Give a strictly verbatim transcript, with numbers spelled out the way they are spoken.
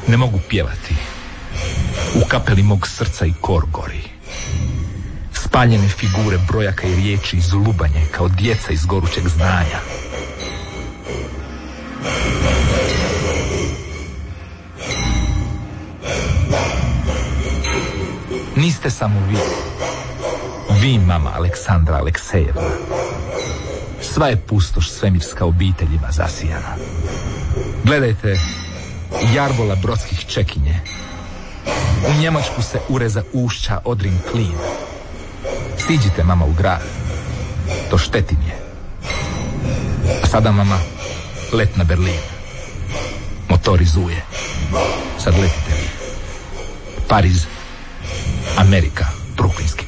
Ne mogu pjevati. U kapeli mog srca i kor gori. Spaljene figure brojaka i riječi iz lubanje kao djeca iz gorućeg znanja. Niste samo vi. Vi, mama Aleksandra Aleksejevna. Sva je pustoš svemirska obiteljima zasijana. Gledajte jarbola brodskih čekinje. U Njemačku se ureza ušća Odrin klin. Siđite, mama, u grad. To Štetin je. A sada, mama, let na Berlin. Motor izuje. Sad letite vi. Pariz, Amerika, Bruklinski